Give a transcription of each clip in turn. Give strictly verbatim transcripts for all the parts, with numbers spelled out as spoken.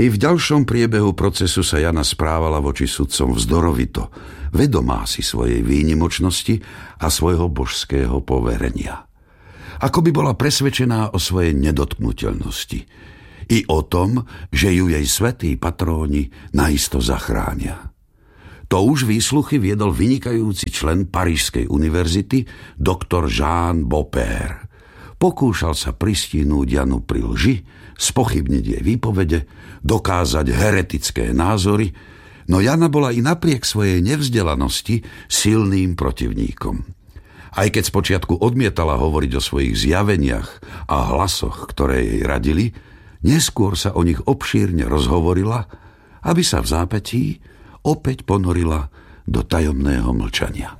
I v ďalšom priebehu procesu sa Jana správala voči sudcom vzdorovito, vedomá si svojej výnimočnosti a svojho božského poverenia. Ako by bola presvedčená o svojej nedotknuteľnosti i o tom, že ju jej svätí patróni naisto zachránia. To už výsluchy viedol vynikajúci člen Parížskej univerzity, doktor Jean Beaupère. Pokúšal sa pristihnúť Janu pri lži, spochybniť jej výpovede, dokázať heretické názory, no Jana bola i napriek svojej nevzdelanosti silným protivníkom. Aj keď spočiatku odmietala hovoriť o svojich zjaveniach a hlasoch, ktoré jej radili, neskôr sa o nich obšírne rozhovorila, aby sa v zápätí opäť ponorila do tajomného mlčania.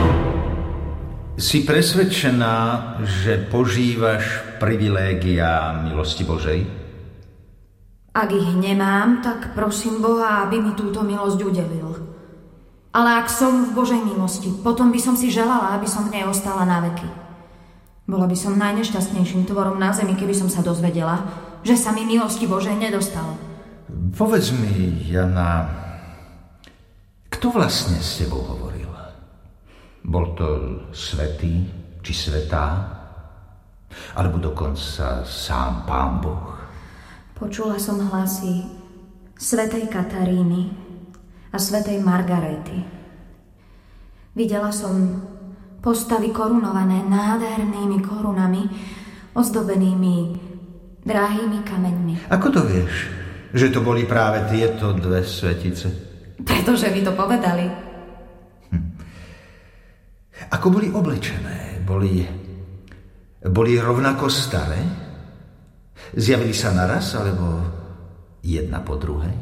Si presvedčená, že požívaš privilégia milosti Božej? Ak ich nemám, tak prosím Boha, aby mi túto milosť udelil. Ale ak som v Božej milosti, potom by som si želala, aby som v nej ostala na veky. Bola by som najnešťastnejším tvorom na zemi, keby som sa dozvedela, že sa mi milosti Božej nedostalo. Povedz mi, Jana, kto vlastne s tebou hovoril? Bol to svätý či svätá? Alebo dokonca sám Pán Boh? Počula som hlasy svätej Kataríny a svätej Margarety. Videla som postavy korunované nádhernými korunami, ozdobenými drahými kameňmi. Ako to vieš, že to boli práve tieto dve svetice? Pretože mi to povedali. Hm. Ako boli oblečené? Boli, boli rovnako staré? Zjavili sa naraz, alebo jedna po druhej?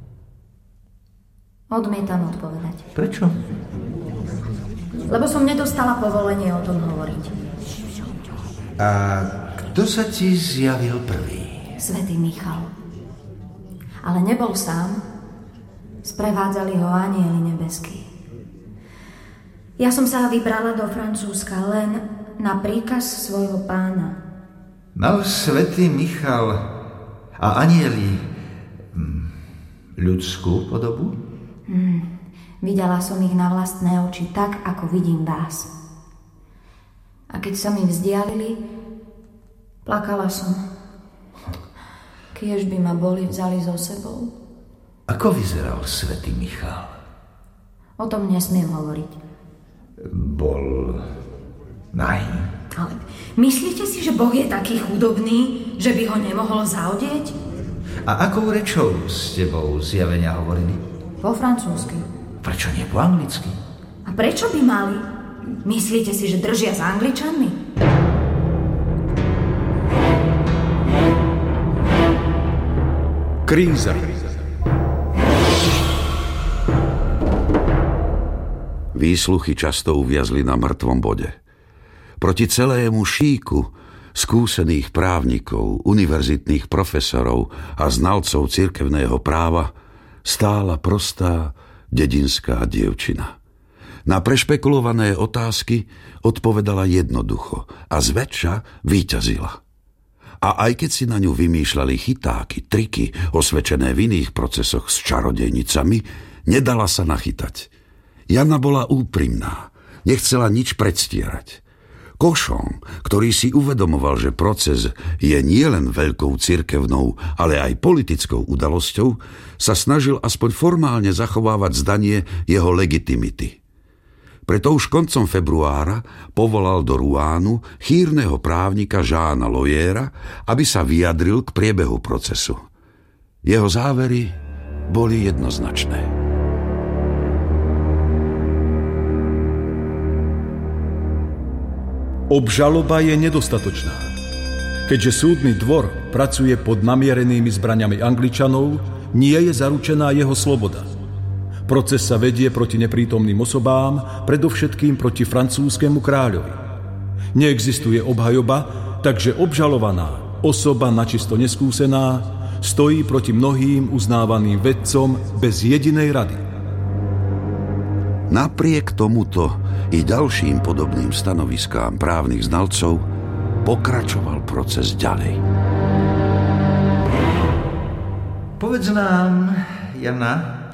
Odmietam odpovedať. Prečo? Lebo som nedostala povolenie o tom hovoriť. A kto sa ti zjavil prvý? Svätý Michal. Ale nebol sám. Sprevádzali ho anjeli nebeskí. Ja som sa vybrala do Francúzska len na príkaz svojho pána. Mal svätý Michal a anjeli hm, ľudskú podobu? Hmm, videla som ich na vlastné oči, tak ako vidím vás. A keď sa mi vzdialili, plakala som. Kiež by ma boli vzali so sebou. Ako vyzeral svätý Michal? O tom nesmiem hovoriť. Bol nahý. Ale myslíte si, že Boh je taký chudobný, že by ho nemohol zaodieť? A akou rečou s tebou zjavenia hovorili? Po francúzsky. Prečo nie po anglicky? A prečo by mali? Myslíte si, že držia s Angličanmi? Kríza. Výsluchy často uviazli na mŕtvom bode. Proti celému šíku skúsených právnikov, univerzitných profesorov a znalcov cirkevného práva stála prostá dedinská dievčina. Na prešpekulované otázky odpovedala jednoducho a zväčša víťazila. A aj keď si na ňu vymýšľali chytáky, triky, osvedčené v iných procesoch s čarodejnicami, nedala sa nachytať. Jana bola úprimná, nechcela nič predstierať. Košom, ktorý si uvedomoval, že proces je nielen veľkou cirkevnou, ale aj politickou udalosťou, sa snažil aspoň formálne zachovávať zdanie jeho legitimity. Preto už koncom februára povolal do Rouenu chýrneho právnika Jeana Loyera, aby sa vyjadril k priebehu procesu. Jeho závery boli jednoznačné. Obžaloba je nedostatočná. Keďže súdny dvor pracuje pod namierenými zbraňami Angličanov, nie je zaručená jeho sloboda. Proces sa vedie proti neprítomným osobám, predovšetkým proti francúzskému kráľovi. Neexistuje obhajoba, takže obžalovaná osoba načisto neskúsená stojí proti mnohým uznávaným vedcom bez jedinej rady. Napriek tomuto i ďalším podobným stanoviskám právnych znalcov pokračoval proces ďalej. Povedz Povedz nám, Jana,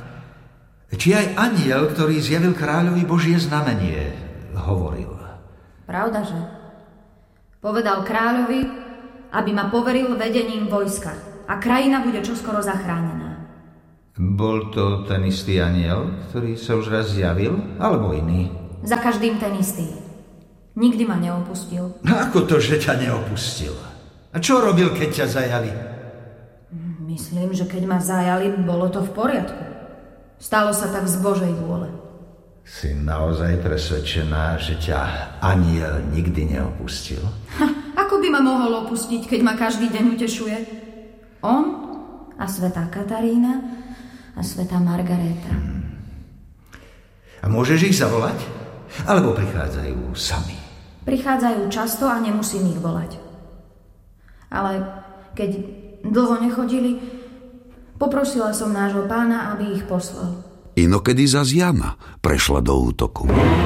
či aj anjel, ktorý zjavil kráľovi Božie znamenie, hovoril. Pravda, že? Povedal kráľovi, aby ma poveril vedením vojska a krajina bude čoskoro zachránená. Bol to ten istý anjel, ktorý sa už raz zjavil, alebo iný? Za každým ten istý. Nikdy ma neopustil. No ako to, že ťa neopustil? A čo robil, keď ťa zajali? Myslím, že keď ma zajali, bolo to v poriadku. Stalo sa tak z Božej vôle. Si naozaj presvedčená, že ťa anjel nikdy neopustil? Ha, ako by ma mohol opustiť, keď ma každý deň utešuje? On a svätá Katarína a svätá Margaréta. Hmm. A môžeš ich zavolať? Alebo prichádzajú sami? Prichádzajú často a nemusím ich volať. Ale keď dlho nechodili, poprosila som nášho pána, aby ich poslal. Inokedy zas Jana prešla do útoku.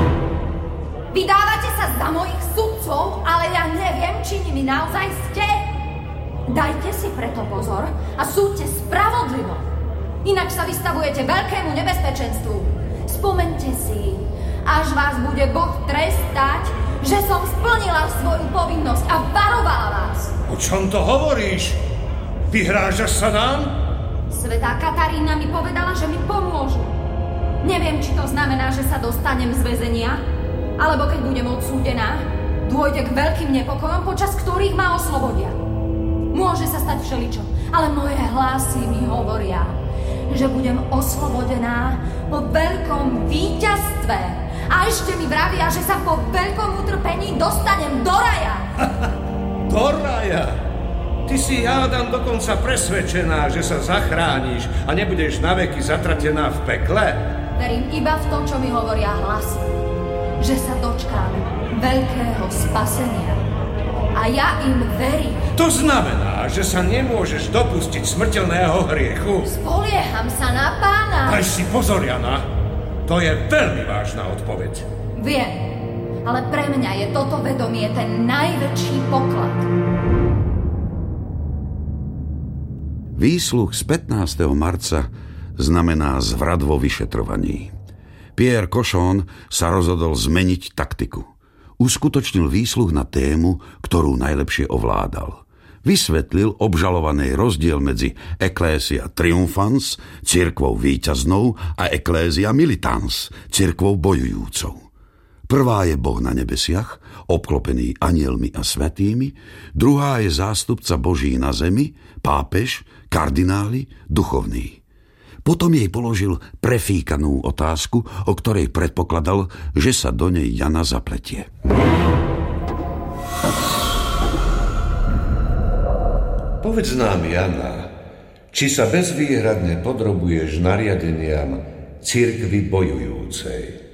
Vydávate sa za mojich sudcov, ale ja neviem, či nimi naozaj ste. Dajte si preto pozor a súďte spravodlivo. Inak sa vystavujete veľkému nebezpečenstvu. Spomeňte si, až vás bude Boh trestať, že som splnila svoju povinnosť a varovala vás. O čom to hovoríš? Vyhrážaš sa nám? Svätá Katarína mi povedala, že mi pomôžu. Neviem, či to znamená, že sa dostanem z väzenia, alebo keď budem odsúdená, dôjde k veľkým nepokojom, počas ktorých ma oslobodia. Môže sa stať všeličo, ale moje hlasy mi hovoria, že budem oslobodená po veľkom víťazstve. A ešte mi vravia, že sa po veľkom utrpení dostanem do raja. Do raja? Ty si, hádam, dokonca presvedčená, že sa zachrániš a nebudeš naveky zatratená v pekle? Verím iba v to, čo mi hovoria hlasy. Že sa dočkám veľkého spasenia. A ja im verím. To znamená, že sa nemôžeš dopustiť smrteľného hriechu? Spolieham sa na pána. Daj si pozor, Jana. To je veľmi vážna odpoveď. Viem, ale pre mňa je toto vedomie ten najväčší poklad. Výsluh z pätnásteho marca znamená zvrat vo vyšetrovaní. Pierre Cochon sa rozhodol zmeniť taktiku. Uskutočnil výsluh na tému, ktorú najlepšie ovládal. Vysvetlil obžalovanej rozdiel medzi Ecclesia Triumphans, cirkvou víťaznou, a Ecclesia Militans, cirkvou bojujúcou. Prvá je Boh na nebesiach, obklopený anjelmi a svätými, druhá je zástupca Boží na zemi, pápež, kardináli, duchovní. Potom jej položil prefíkanú otázku, o ktorej predpokladal, že sa do nej Jana zapletie. Povedz nám, Jana, či sa bezvýhradne podrobuješ nariadeniam cirkvi bojujúcej?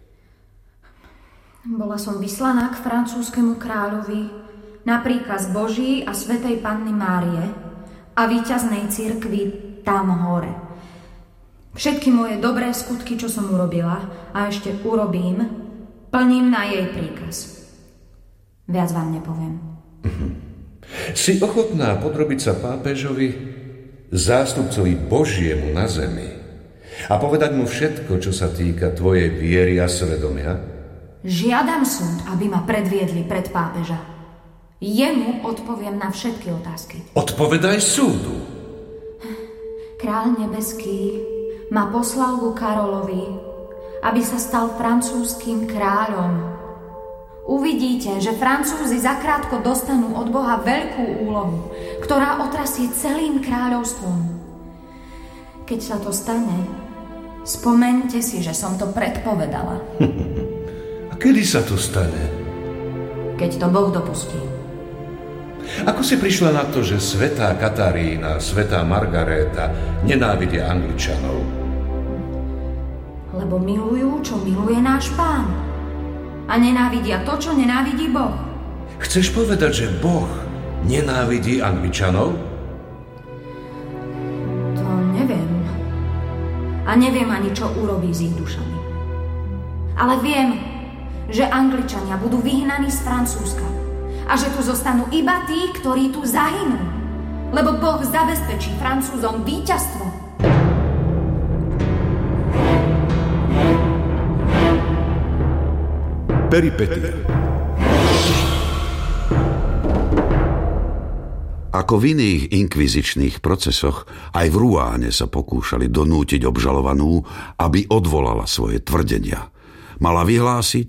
Bola som vyslaná k francúzskému kráľovi na príkaz Boží a svätej Panny Márie a víťaznej cirkvi tam hore. Všetky moje dobré skutky, čo som urobila a ešte urobím, plním na jej príkaz. Viac vám nepoviem. Uh-huh. Si ochotná podrobiť sa pápežovi, zástupcovi Božiemu na zemi, a povedať mu všetko, čo sa týka tvojej viery a svedomia? Žiadam súd, aby ma predviedli pred pápeža. Jemu odpoviem na všetky otázky. Odpovedaj súdu. Kráľ nebeský ma poslal ku Karolovi, aby sa stal francúzským kráľom. Uvidíte, že Francúzi zakrátko dostanú od Boha veľkú úlohu, ktorá otrasie celým kráľovstvom. Keď sa to stane, spomeňte si, že som to predpovedala. A kedy sa to stane? Keď to Boh dopustí. Ako si prišla na to, že svätá Katarína, svätá Margaréta nenávidia Angličanov? Lebo milujú, čo miluje náš Pán. A nenávidia to, čo nenávidí Boh. Chceš povedať, že Boh nenávidí Angličanov? To neviem. A neviem ani, čo urobí s ich dušami. Ale viem, že Angličania budú vyhnaní z Francúzska a že tu zostanú iba tí, ktorí tu zahynú. lebo Boh zabezpečí Francúzom víťazstvo. Peripetia. Ako v iných inkvizičných procesoch, aj v Ruáne sa pokúšali donútiť obžalovanú, aby odvolala svoje tvrdenia. Mala vyhlásiť,